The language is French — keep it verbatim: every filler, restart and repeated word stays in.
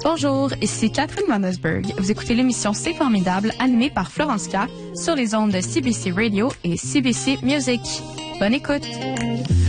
Bonjour, ici Catherine Mannesberg. Vous écoutez l'émission C'est formidable, animée par Florence K sur les ondes de C B C Radio et C B C Music. Bonne écoute!